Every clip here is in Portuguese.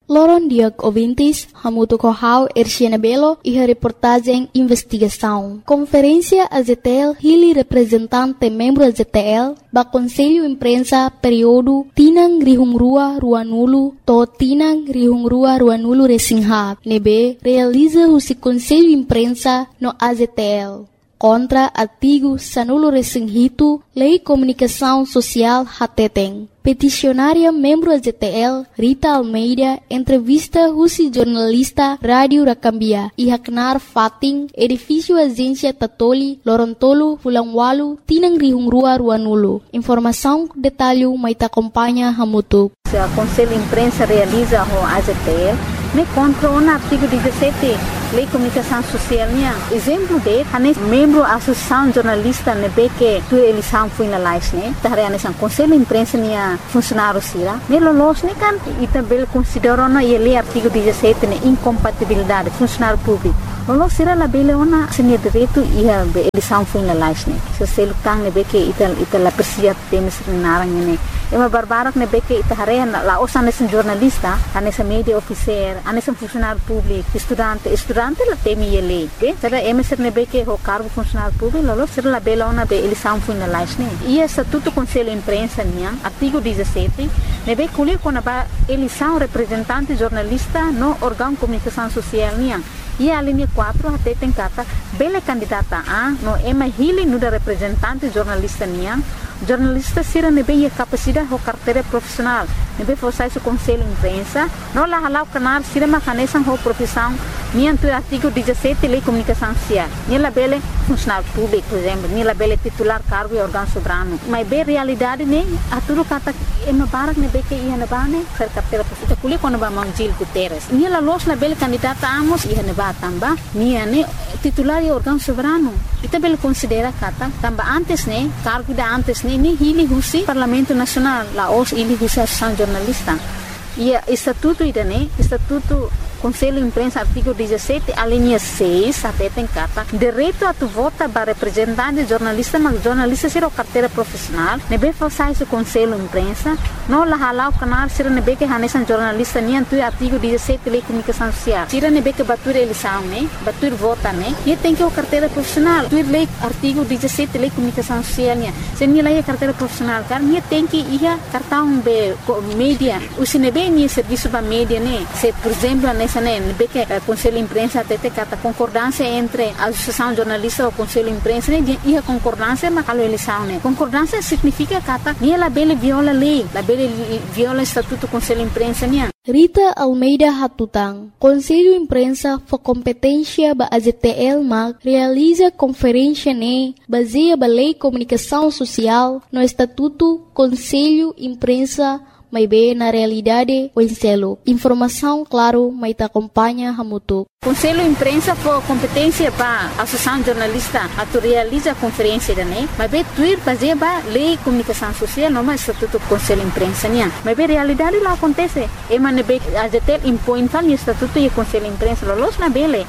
Loron Diag ouvintes, hamuto kohau Erciana Belo e a reportagem Investigação. Conferência AZTL Hili representante membro AZTL ba Conselho Imprensa período Tinang Rihungrua Ruanulu to Tinang Rihungrua Ruanulu Resinghap. Nebe realiza o Conselho Imprensa no AZTL. Contra artigo Sanulo Resinghito, Lei Comunicação Social Hateteng. Peticionária membro AZTL Rita Almeida entrevista Rusi jornalista Rádio Rakambia e Haknar Fating edifício agência Tatoli Lorontolo Fulangwalu Tinang Rihungrua Ruanulu. Informação detalhe mais acompanha Hamutuk. O Conselho Imprensa realiza o AZTL me contra o artigo 17 Lei Comunicação Social minha. Exemplo de membro Associação Jornalista nebe que tu eleição foi na live né. Tahare nessa Conselho Imprensa minha funcionário sira. Me lolos né kan e também considerou no ele artigo 17 né incompatibilidade funcionário público. Lolos sira la bele ona senia direito e a eleição foi na live né. Se selo kang nebe que ita la persia temes narang né. Ema barbarak nebe que tahare la osa nessa jornalista, nessa media officer, nessa funcionário público, estudante la temi ele. Será emeser nebe que o cargo funcionário público, lolo será la bela ona be eleição foi na live né. E estatuto Conselho Imprensa niang artigo 17 nebe kulir kona ba eleição representante jornalista no órgão comunicação social niang. E a linha 4 até tem kata bela candidata a no ema hili nuda representante jornalista niang. Jornalista sira nebe a capacidade ou carteira profissional nebe forçar o Conselho Imprensa não la halau canar sira macanesan ou profissão niang tu artigo 17 Lei Comunicação Social ni la bele funcionário público por exemplo ni la bele titular cargo e órgão soberano mas be realidade ne a tudo kata ema barak nebe que ia na bane ser carteira profissional kuli quando ba Manjil Guterres ni la los la bele candidata amos ia na ba tamba ni ane titular e órgão soberano ita bele considera kata tamba antes ne cargo da antes ni hili husi Parlamento Nacional la os hili husi Associação Jornalista e estatuto idane estatuto Conselho Imprensa artigo 17 a linha 6 até tem carta direito a tu vota para representante jornalista mas jornalista será carteira profissional nebe forçar o Conselho Imprensa não la halau canal será nebe que hanesan jornalista nem tu artigo 17 Lei Comunicação Social será nebe que batur eleição né batur vota né e tem que o carteira profissional tu lei artigo 17 Lei Comunicação Social né se nem lei carteira profissional car nem tem que ia cartão be mídia o se nebe nem serviço ba mídia né se por exemplo nessa né que Conselho Imprensa até tem a concordância entre a Associação Jornalista e o Conselho Imprensa né e a concordância mas a eleição né concordância significa que nem ela bele viola lei la bele viola estatuto Conselho Imprensa né. Rita Almeida Hatutang, Conselho Imprensa for competência ba AZTL mag realiza conferência ne baseia ba Lei Comunicação Social no Estatuto Conselho Imprensa may be na realidade o enselo. Informação claro may ta acompanha hamutuk. Conselho Imprensa for competência para a Associação Jornalista a tu realiza a conferência da né mas be tuir fazer ba Lei Comunicação Social não mais estatuto Conselho Imprensa né mas be realidade lá acontece e man be AZTL impõe tal estatuto e Conselho Imprensa los na bele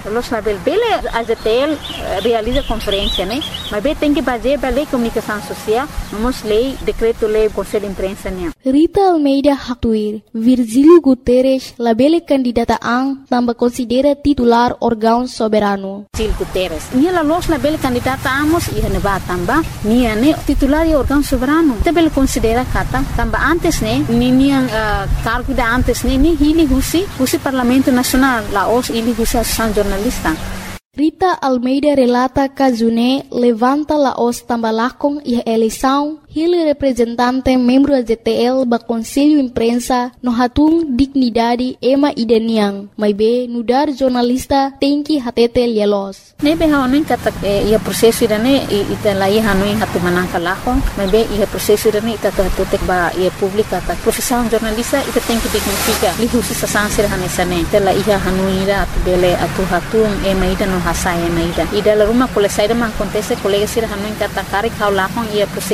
AZTL realiza conferência né mas be tem que fazer ba Lei Comunicação Social não lei decreto lei Conselho Imprensa né. Rita Almeida Hatuir Virgílio Guterres la bele candidata ang tambah considera titular órgão soberano. Virgílio Guterres. Nia la los la bele candidata amos e neba tamba nia ne titular e órgão soberano. Te bele considera kata tamba antes ne nia cargo da antes ne ni hili husi Parlamento Nacional la os hili husi Associação Jornalista. Rita Almeida relata que June levanta la os tambalakong e eleição hili representante membro AZTL ba Conselho Imprensa no hatung dignidade ema idaniang may be nudar jornalista tem que hatete lielos. Nebe haonin kata ia proseso irane ita lai hanuin hatu manangka lakong may be ia proseso irane ita tutek ba ia publika ta profissão jornalista ita tem que dignifica lihusi sa sansir hanesane tela ia hanuira atu bele atu hatung ema ida no hasaya na ida la rumah kole saida ma acontece colega sira hanuin kata kari kau lakong ia proseso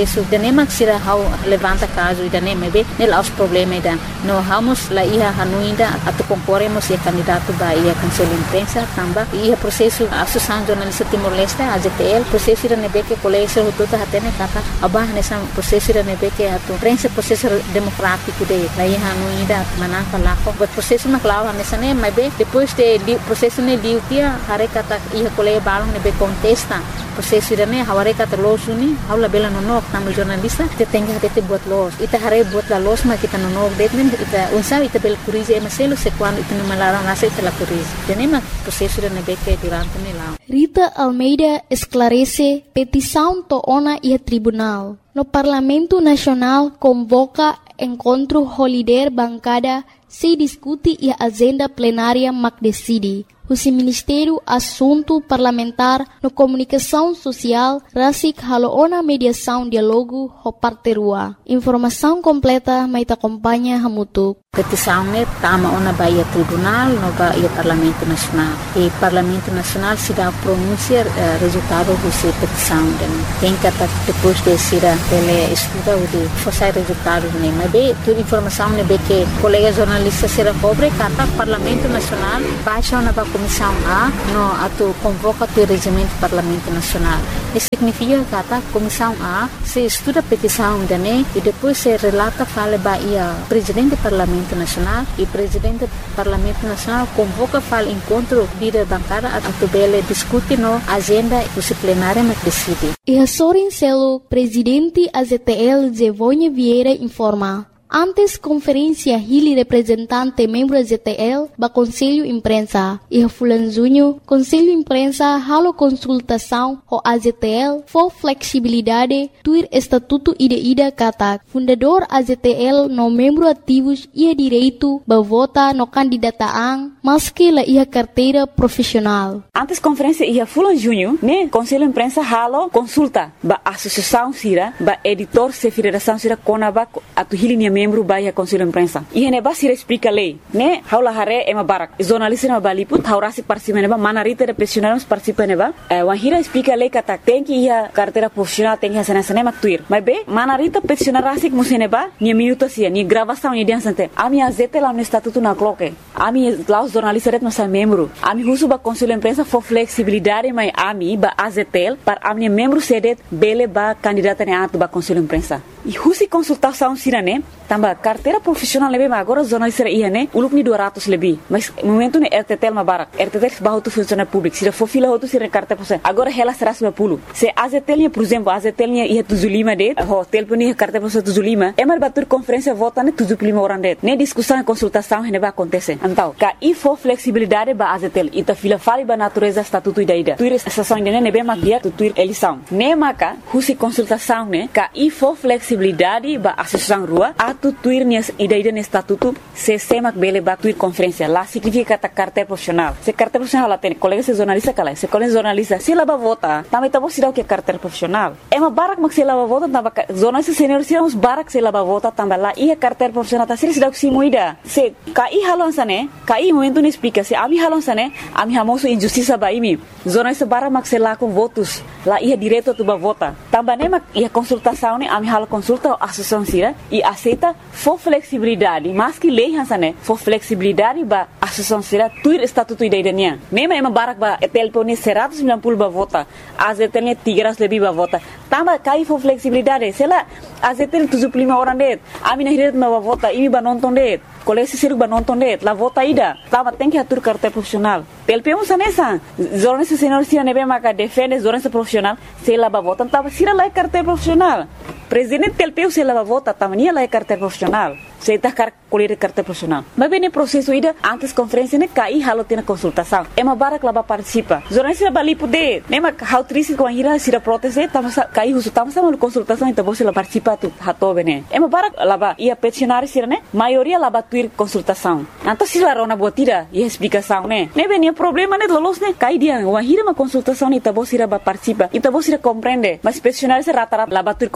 nem se hau levanta caso ida nem mebe nel aos problema ida no vamos lá ia hanuinda atu concorremos e candidato ba ia conselho imprensa tamba ia processo associação jornalista Timor-Leste AZTL processo ida nebe que colégio tudo atene kata abah nessa processo ida nebe que atu prensa processo democrático de lá ia hanuinda manaka lá o processo na clava nessa nem mebe depois de processo ne liu tia hare kata ia colégio balong nebe contesta processo ida ne haware kata losuni haula bela no tamu jornalista te tenga te buat los ita hare buat la los ma kita no detmen ita unsa ita bel curize maselo se quando ita no malaram nasa ita la curize tenema processo de nebeke durante nela Rita Almeida esclarece petição toona e tribunal no Parlamento Nacional convoca encontro holiday bancada se discute e a agenda plenária mac decide o Ministério Assunto Parlamentar no Comunicação Social Rasik haloona mediação diálogo ho parterua. Informação completa mai acompanha hamutuk. Petição ne tama ona baia tribunal no baia Parlamento Nacional. E Parlamento Nacional se dá pronunciar resultado do petição tem que depois de ser ele estuda o de forçar resultado ne mas be toda informação ne be que colega jornalista será pobre cata Parlamento Nacional baixa na Comissão A no atu convoca o regimento do Parlamento Nacional. Isso significa que a Comissão A se estuda a petição dane e depois se relata fala baia presidente do Parlamento Nacional e presidente do Parlamento Nacional convoca fala encontro líder bancada atu bele discute no agenda plenária mas decide. E a Sorin Celo, presidente AZTL Zevonha Vieira informa. Antes conferência Hili representante membro ZTL ba Conselho Imprensa e a Fulanzunho Conselho Imprensa halo consultação o AZTL for flexibilidade tuir estatuto ida kata fundador AZTL no membro ativos ia direito ba vota no candidataan maski la ia carteira profissional. Antes conferência ia Fulanzunho né Conselho Imprensa halo consulta ba associação sira ba editor se federação sira konaba atu Hili membro baia Conselho Imprensa. E ne basira explica lei, né? Haula hare ema barak. Jornalista na baliput haurasi participa neba manarita de profissionais participa neba. Wahira explica lei kata tem que ia carteira profissional tem que sana mak tuir. Mas be manarita profissional rasik museneba ni minuto sia ni gravação ni dia sante. Ami azete lá no estatuto na cloque. Ami lá os jornalistas ret nossa membro. Ami husu ba Conselho Imprensa for flexibilidade mai ami ba azetel para ami membro sedet bele ba candidata ne atu ba Conselho Imprensa. E husi consultação sirane tamba carteira profissional lebih agora jornalista ia né uluk ni 200 lebih mas momento ne RTTL mabarak RTTL bahu tu funcionário público sira for fila hotu sira carteira profissional agora ela será 10 se AZTL por exemplo AZTL ia 75 de hotel puni carteira profissional 75 é mar batur conferência vota ne 75 orang det ne discussão e consultação ne vai acontecer então ka e for flexibilidade ba AZTL ita fila fali ba natureza estatuto ida tuir estação ne ne bem magia tuir eleição ne maka husi consultação ne ka e for flexibilidade ba associação rua atu tuir nias ida ne estatuto se semak bele ba tuir conferência lá significa ta carteira profissional se carteira profissional lá tem colega se jornalista kala se colega jornalista se lá ba vota também tá você dá o que carteira profissional é uma barak mak se lá ba vota tamba jornalista senior se uns barak se lá ba vota tamba lá ia carteira profissional tá se dá o que muida se kai halon sane kai momento ne explica se ami halon sane ami hamoso injustiça ba imi jornalista barak mak se lá com votos lá ia direto tu ba vota tamba ne mak ia consultação ne ami halo consulta associação sira e aceita for flexibilidade mas que lei hansane for flexibilidade ba associação sira tuir estatuto ida idania mema ema barak ba telpone 190 ba vota azetelnya 300 lebih ba vota tamba kai for flexibilidade sela azetel 75 orang det ami nahiret ba vota imi ba nonton det kolesi siru ba nonton det la vota ida tamba tem que atur carteira profissional telpemos anessa jornalista senior sira nebe maka defende jornalista profissional sela ba vota tamba sira la carteira profissional presidente telpeu se la ba vota tamba nia la carteira profissional se tá colher carteira profissional mas bem processo ida antes conferência ne kai halo tina consultação é uma barak lá participa jornalista bali poder nema how triste com a ira sira proteste tama kai husu tama sama consultação então você lá participa tu hato bene é uma barak lá ba ia peticionário sira ne maioria lá tuir consultação então se lá rona botira e explicação ne bem problema ne lolos ne kai dia uma ira uma consultação ne então você lá participa então você compreende mas peticionário se rata lá tuir consultação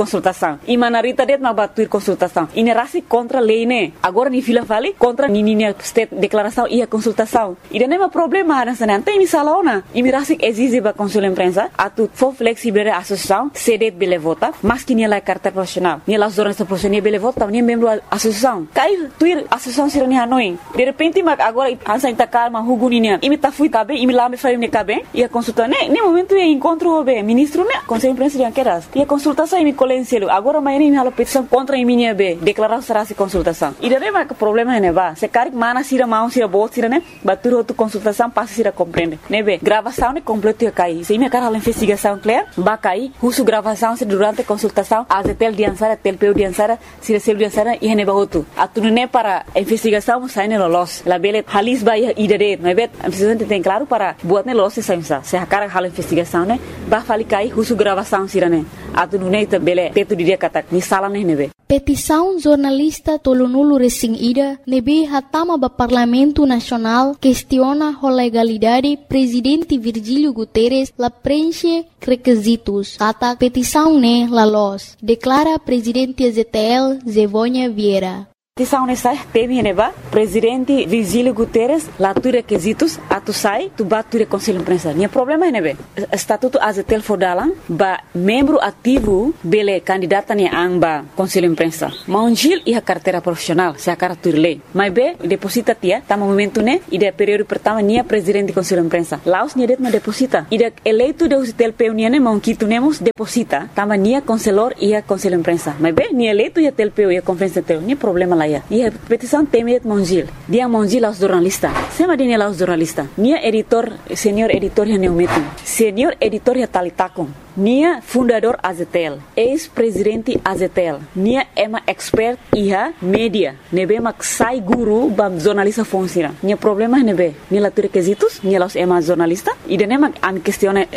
consultação. E manarita det ma batuir consultação. E nerasi contra lei né. Agora ni fila fali contra nininha state declaração e a consultação. E não é problema nessa não tem misalaona. E mirasi exige ba consul imprensa atu for flexible associação cedet bele vota, mas que nia la carta profissional. Nia la jornalista profissional bele vota, nia membro associação. Cai tuir associação sira ni Hanoi. De repente mag agora ansa intakar ma huguninia. E me ta fui cabe, e me lá me fari ne cabe. E a consulta né, nem momento é encontro o ministro né, conselho imprensa de anqueras. E a consultação e me colenselo. Agora amanhã me hala petição contra a minha B, declarar será se consultação. E daí mas o problema é né, va. Se caric mana sira mão sira bot sira né, batur outra consultação passa sira compreende. Né be, gravação né completo ia cair. Se me cara hala investigação clear, ba cair, husu gravação se durante a consultação, azetel diansara, telpeu diansara, sira selo diansara e ne ba outro. Atunu né para a investigação sai ne lolos. La bele halis ba ia idade, né be, a presidente tem claro para buat ne lolos sai sa. Se a cara hala investigação né, ba fali cair husu gravação sira né. Atunu né bele teto dia kata ni sala né be. Petição jornalista Tolonulu Resing Ida nebe hatama ba Parlamento Nacional questiona a legalidade presidente Virgílio Guterres la preenche requisitos. Kata petição ne la los, declara presidente ZTL Zevônia Vieira. Petição nessa teme neba presidente Virgílio Guterres lá tu requisitos atu sai tu batu conselho imprensa. Nia problema é nebe estatuto azetel fodalang ba membro ativo bele candidata ni amba conselho imprensa. Maunjil e a carteira profissional se a carta lei. Mas be deposita tia tama momento né e de período pertama nia presidente conselho imprensa. Laos nia det ma deposita. E de eleito de usitel peunia ne maunquito nemos deposita tama nia conselor e a conselho imprensa. Mas be nia eleito e a telpeu e a conferência teu nia problema lá. E a petição temet Monjil. Dia Monjil aos jornalistas. Sema dia aos jornalistas. Nia editor, senior editor ya neumetum. Senior editor ya talitakon. Nia fundador Azetel. Ex-presidente Azetel. Nia ema expert iha media. Nebe mak sai guru bam jornalista fonsira. Nia problema nebe. Nia la requisitos. Nia los ema jornalista. E dene mak am questione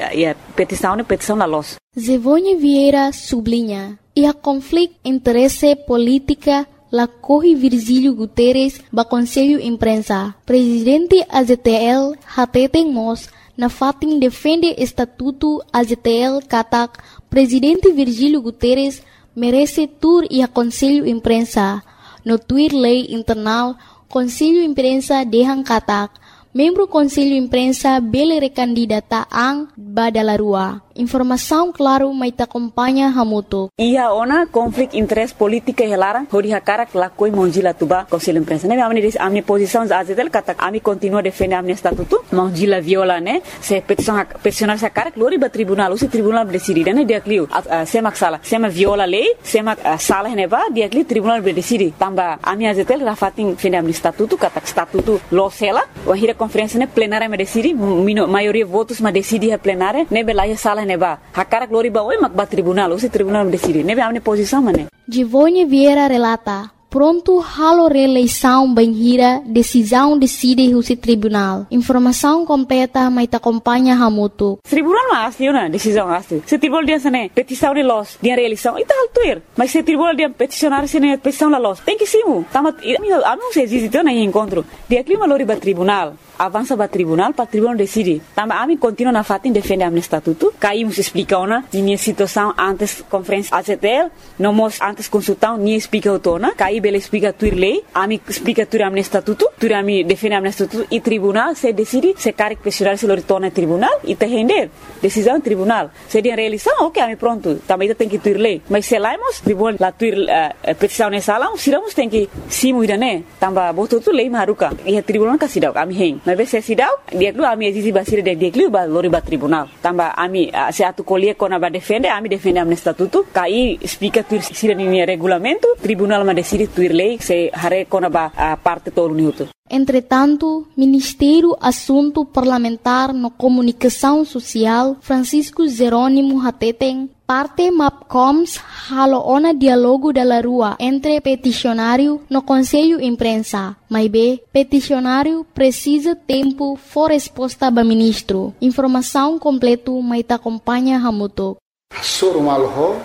petição la los. Zevônia Vieira sublinha. E a conflito interesse política la corre Virgílio Guterres ba Conselho Imprensa. Presidente AZTL hateten mos na fatin defende estatuto AZTL katak Presidente Virgílio Guterres merece tur e a Conselho Imprensa. No tuir lei internal Conselho Imprensa dehan katak membro Conselho Imprensa bele recandidata ang badalarua. Informação claro mai ta acompanha hamuto. Ia ona conflict interest politika helarang hodi hakarak lakoi monjila tuba Conselho Imprensa. Ne amni posição azetel kata ami continua defender amni estatuto monjila viola ne se peticionar sa karak lori ba tribunal usi tribunal decide ne dia kliu semak sala sema viola lei semak sala ne ba dia kliu tribunal decide tamba ami azetel rafatin defender amni estatuto kata estatuto losela wahira conferência ne plenária me decide maioria votos ma decide a plenária ne belaya sala neba hakara glori ba oi mak ba tribunal usi tribunal decide nebe amne posição mane Zevônia Vieira relata pronto halo reeleição banhira decisão decide o tribunal informação completa mai ta acompanha hamuto tribunal ma asli na decisão asli se tribunal dia sane petição de los dia reeleição e tal tuir mas se tribunal dia peticionar sene petição la los tem que simu tamat anu se existe na encontro dia clima lori ba tribunal avança para tribunal decide. Também a mim continua na fatin defende a estatuto. Caímos explica ona minha situação antes conferência AZTL, não mos antes consultar nem explica o tona. Caí bela explica tuir lei, a mim explica tuir a estatuto, tuir a mim defende a estatuto e tribunal se decide se caric pressionar se lor tona tribunal e te render decisão tribunal. Se dia realização, ok, a mim pronto. Também tem que tuir lei, mas se laimos tribunal la tuir petição nessa sala, siramos tem que simu idane. Também botou tu lei maruca e a tribunal casidau a mim hen. Mas se sidau dia lu ami exisi basira de dia lu ba lori ba tribunal tamba ami se atu colie kona ba defende ami defende am estatuto kai explica tu sira ni regulamento tribunal ma decide tuir lei se hare kona ba parte todo minuto. Entretanto, Ministério Assunto Parlamentar no Comunicação Social Francisco Jerônimo Hateten parte MAPCOMS haloona diálogo da rua entre peticionário no Conselho Imprensa. Mas B, peticionário precisa tempo for resposta ba ministro. Informação completo mai ta acompanha hamuto. Sorumal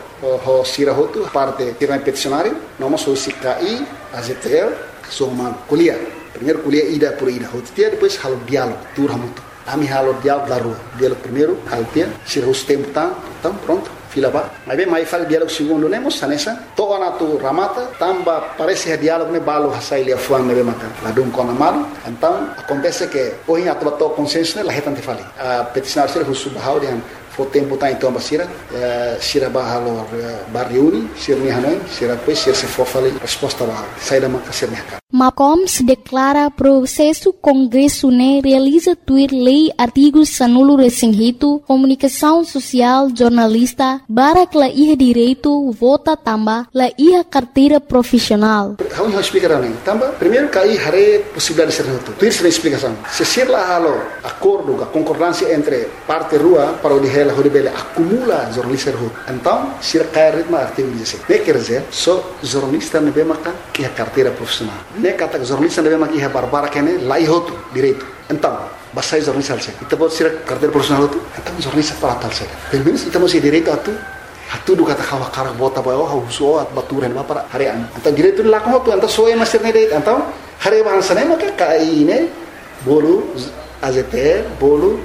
ho sirahotu parte tirana peticionário, nós somos CKI, AZTL, sorumal kuliah. Primeiro kuliah ida por ida, depois halo diálogo, tur hamuto. Ami halo diálogo da rua. Diálogo primeiro, halo dia, sirahus tempo tão pronto. fila ba. Mas bem, mais fala diálogo segundo nemos sanesa. Toa na tu ramata, tamba parece que diálogo ne balo hasai lia fuan nebe maka. Ladum kona malu. Então, acontece que hoje atu bato consenso ne la hetante fali. A peticionar ser husu bahau dian fo tempo tá então basira, sira bahalo barriuni, sira ni hanoi, sira pois sira se fofali resposta ba. Sai da maka sira nika. Macoms declara processo Congresso ne realiza tuir lei artigos sanulo resinhito, comunicação social, jornalista, barak la iha direito, vota tamba, la iha carteira profissional. How you explicar nem tamba? Primeiro cai hare possibilidade de ser noto. Tuir sem explicação. Se ser lá halo acordo, a concordância entre parte rua para o dihela horibele acumula jornalista rua. Então, se cai ritmo artigo 16. Ne quer dizer, só jornalista ne bemaka que a carteira profissional. Ne kata jornalista ne bemaka que a barbara kene lá ihoto direito. Então, basai jornalista alse. Então pode ser carteira profissional tu. Então jornalista para tal se. Pelo menos então se direito atu. Atu do kata kawa karak bota bayo hauso at baturan ba para harian. Então direito lá com tu. Então só é master ne direito. Então hari bahasa ne maka kai ne bolu AZT bolu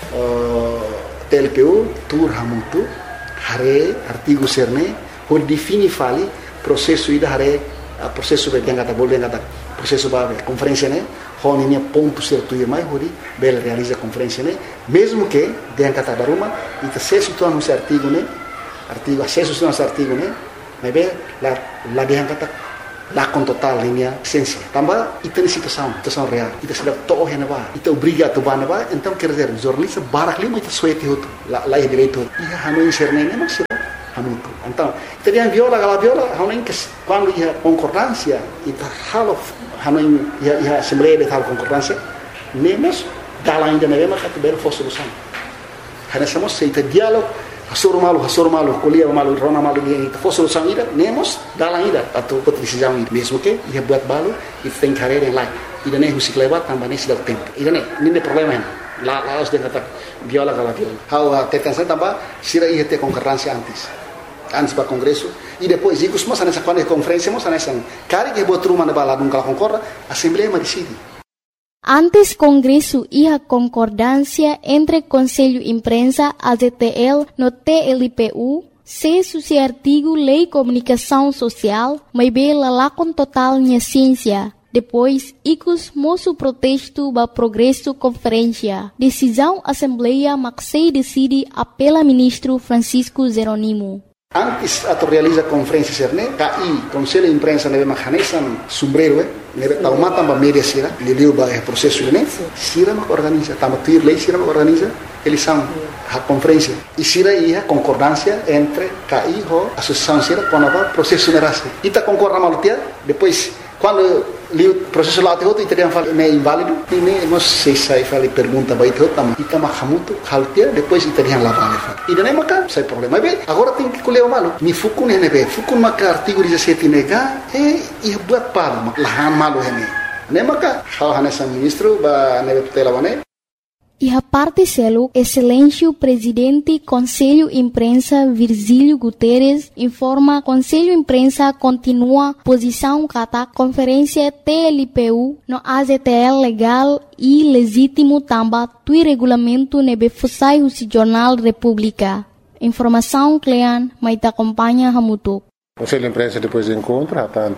TLPU tur hamutu hare artigo serne por defini fali processo ida hare processo be kata bolu kata processo ba conferência ne hon ini ponto certo ir mais hori bel realiza conferência ne mesmo que den kata daruma ita se situ anu artigo ne artigo acesso a esse artigo né mas bem lá de kata lá com total linha essência também ita situação real ita sudah toh yang ba ita obriga tu ba ba então quer dizer jornalista barak lima ita suete hotu lá é direito ia hanu inserne ne mas hanu então ita dia viola hanu que quando ia concordância ita halo hanu ia assembleia de tal concordância nemos dala ainda ne mas kat ber fo solução hana somos seita diálogo Hasur malu, kuliah malu, rona malu dia itu. Fosil solução ida, nemos dalam ida atau decisão ida. Mesmo que ia buat balu, itu tem carreira yang lain. Ida ne musik lewat tambah ne sudah tempo. Ida ne, ini problema yang laos dia kata viola kalau viola. How tekan tambah sira ia te concorrência antes para congresso e depois ikus mas nessa quando conferência mas nessa cari que buat rumah na bala nunca concorda, assembleia decide. Antes Congresso e a concordância entre Conselho Imprensa, AZTL, no TLPU, se suci artigo Lei Comunicação Social, mas bela lá com total minha ciência. Depois, icus moço protesto ba progresso conferência. Decisão Assembleia Maxei decide apela ministro Francisco Jeronimo. Antes atau realiza conferência serne, KI Conselho de Imprensa nebe mahanesan sombrero nebe taumata ba media sira, liliu ba processo ne, sira mak organiza, tamatir lei sira mak organiza, eles são a conferência e sira ia concordância entre KI ho associação sira com a processo nerase. Ita concorda malutia, depois quando o processo lá teu italiano fala é inválido e nem nós sei fala pergunta vai teu tam ita mahamuto haltia depois italiano lá vale fala e nem maca sai problema bem agora tem que colher o malo ni fukun ne be fukun maca artigo 17 nega e buat para lahan malo hene nem maca hal hanesa ministro ba nebe tutela bane. E a parte selo, excelência presidente Conselho Imprensa Virgílio Guterres informa Conselho Imprensa continua posição kata conferência TLPU no AZTL legal e legítimo tamba tui regulamento nebe fusai o Jornal República. Informação Clean, mas acompanha Hamutuk. Conselho de Imprensa depois do encontro,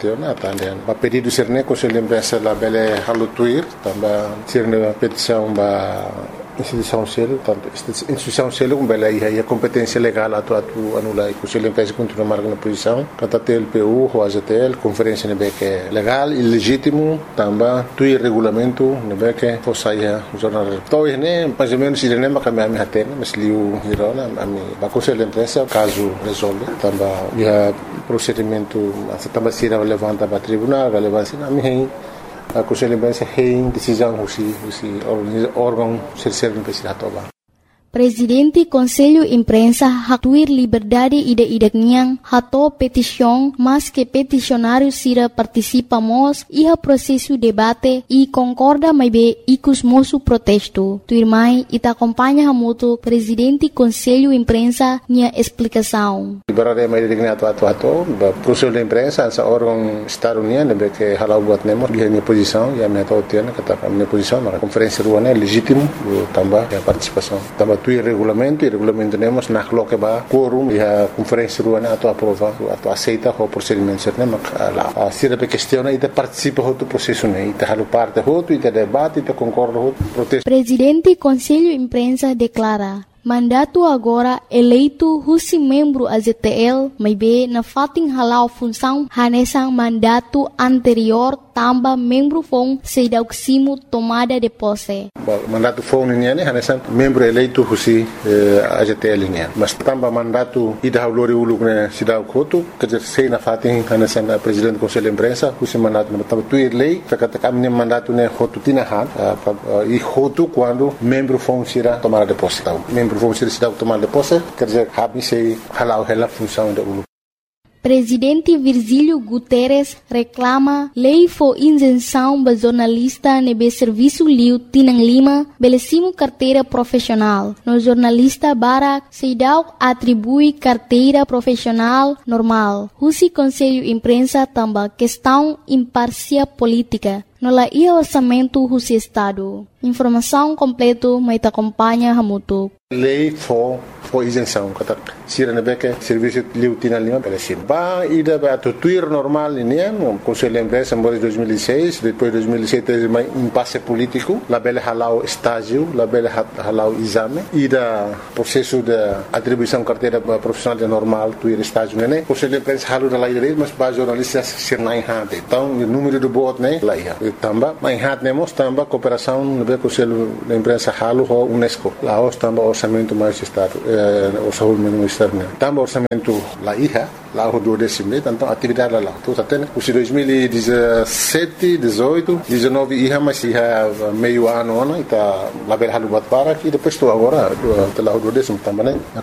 a pedido de Serne, Conselho de Imprensa lá bele halutuir, também Serne a petição da instituição selo, tanto instituição selo como bele aí a competência legal atu anula e Conselho de Imprensa continua marcando posição, kata TLPU, o AZTL, conferência nebe que é legal e legítimo, também tui regulamento nebe que fosse aí o jornal. Então né, mais ou menos Serne makamami hatena, mas liu hirona, ami ba Conselho de Imprensa caso resolve, também ia procedimento também será levantado para tribunal, relevância na minha a Conselho de Imprensa tem decisão o órgão serve para toba. Presidente Conselho Imprensa hatuir liberdade ida-idakniang hato petição, mas que peticionário sira participamos e a processo debate e concorda mais bem icus moço protesto. Tuirmai ita acompanha hamuto Presidente Conselho Imprensa nia explicação. Liberdade mais digna atu Conselho de Imprensa essa órgão estado-união que halau buat nemo dia minha posição e a minha tautiana kata minha posição na conferência ruana legítimo também a participação também tu regulamento, e regulamento temos na coloca ba quórum e a conferência ruana a aprova, a aceita o procedimento certo, mas a se a questão e participa do processo né, e tá parte outro e debate e concorda outro protesto. Presidente Conselho Imprensa declara mandato agora eleito husi membro AZTL, mas be na fating halau função hanesang mandato anterior tamba membro fong sedauksimo tomada de posse. Mandato fong niya ni hanesang membro eleito husi AZTL niya. Mas tamba mandato ida lori uluk ne sidaw koto kajer sei na fating hanesang presidente Conselho Imprensa husi mandato na tamba tuir lei kakata kami mandato ne hotu tinahan e hotu quando membro fong sira tomada de posse. Vamos ser cidade tomar de posse, quer dizer, se halau ela função da ULU. Presidente Virgílio Guterres reclama lei for isenção ba jornalista nebe serviço liu Tinang Lima belecimo carteira profissional. No jornalista Barak Seidau atribui carteira profissional normal. Husi Conselho Imprensa tamba questão imparcial política. No la ia orçamento husi Estado. Informação completo mais acompanha Hamutu. Lei for isenção, kata sira nebeke serviço liu Tinang Lima belecim. Ba ida ba tuir normal ini no Conselho Imprensa em 2006, depois 2007 teve mais impasse político, la bele halau estágio, la bele halau exame, ida processo de atribuição carteira profissional normal tuir estágio né. Conselho Imprensa halu da lei direito, mas ba jornalistas sir nai hade. Então o número de voto né lá ia. Tamba mai hade nemos tamba cooperação no Conselho Imprensa halu ho UNESCO. Lá os tamba orçamento mais estado orçamento externo. Tamba orçamento lá ia, lá o 12º, então atividade lá. Então até o 2017, 18, 19 ia mas ia meio ano, né? Tá lá bel halu bat para e depois tu agora lá o 12º também, né?